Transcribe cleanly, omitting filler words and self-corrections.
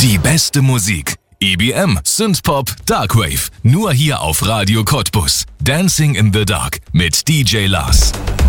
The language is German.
Die beste Musik. EBM, Synthpop, Darkwave. Nur hier auf Radio Cottbus. Dancing in the Dark mit DJ Lars.